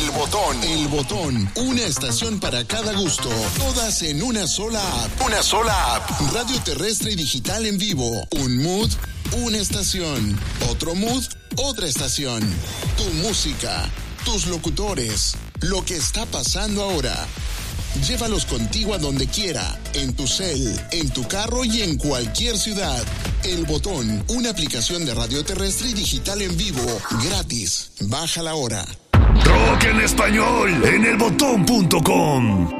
El Botón. El Botón. Una estación para cada gusto. Todas en una sola app. Una sola app. Radio terrestre y digital en vivo. Un mood, una estación. Otro mood, otra estación. Tu música, tus locutores, lo que está pasando ahora. Llévalos contigo a donde quiera, en tu cel, en tu carro y en cualquier ciudad. El Botón, una aplicación de radio terrestre y digital en vivo, gratis. Bájala ahora. Rock en español en elbotón.com.